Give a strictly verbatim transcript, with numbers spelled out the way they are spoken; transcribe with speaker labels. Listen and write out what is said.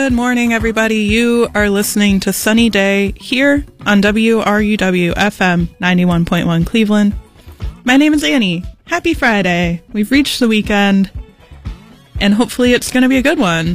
Speaker 1: Good morning, everybody. You are listening to Sunny Day here on W R U W F M ninety-one point one Cleveland. My name is Annie. Happy Friday. We've reached the weekend, and hopefully it's going to be a good one.